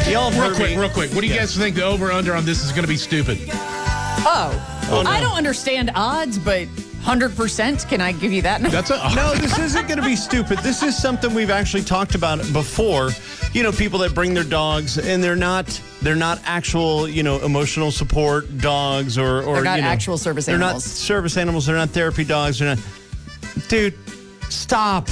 Y'all Real quick. What do you guys think the over-under on this is going to be stupid? Oh, no. I don't understand odds, but 100%, can I give you that? No, this isn't going to be stupid. This is something we've actually talked about before. You know, people that bring their dogs and they're not actual, emotional support dogs or they're not actual service animals. animals. They're not service animals. They're not therapy dogs. They're not. Dude, stop.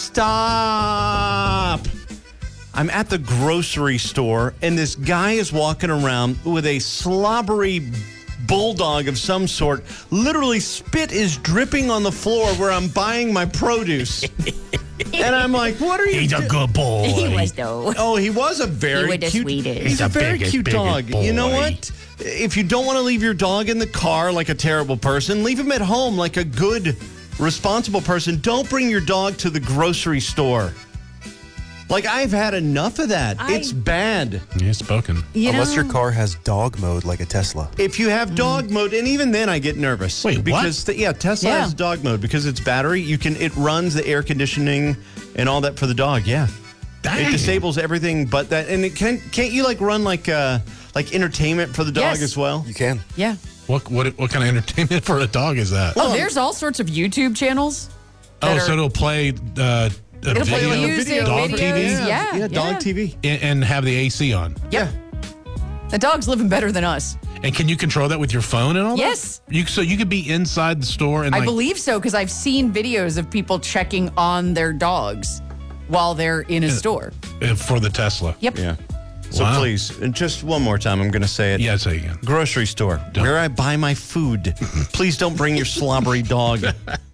I'm at the grocery store and this guy is walking around with a slobbery bulldog of some sort. Literally, spit is dripping on the floor where I'm buying my produce. And I'm like, what are you He's a good boy. He was, though. Oh, he was a very cute. He's a very cute dog. boy. You know what? If you don't want to leave your dog in the car like a terrible person, leave him at home like a good, responsible person. Don't bring your dog to the grocery store. Like, I've had enough of that. It's bad. You're spoken. Unless your car has dog mode like a Tesla. If you have dog mode, and even then I get nervous. Wait, because what? Tesla has dog mode because it's battery. It runs the air conditioning and all that for the dog. Yeah. Dang. It disables everything but that. And it can't you run like entertainment for the dog as well? You can. Yeah. What kind of entertainment for a dog is that? Oh, there's all sorts of YouTube channels. So it'll play It'll play video, music, dog videos. TV, Yeah, dog TV. and have the AC on. Yeah. The dog's living better than us. And can you control that with your phone and all Yes. that? So you could be inside the store and I believe so, because I've seen videos of people checking on their dogs while they're in a store. For the Tesla. Yep. Yeah. So Wow. please, and just one more time, I'm going to say it. Yeah, say it again. Grocery store, where I buy my food. Please don't bring your slobbery dog.